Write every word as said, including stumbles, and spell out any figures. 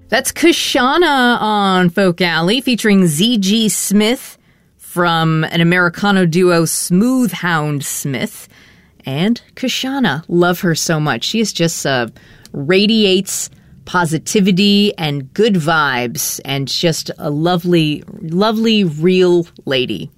That's Kashana on Folk Alley, featuring Z G Smith from an Americano duo Smooth Hound Smith. And Kashana, love her so much. She is just uh, radiates positivity and good vibes, and just a lovely, lovely, real lady.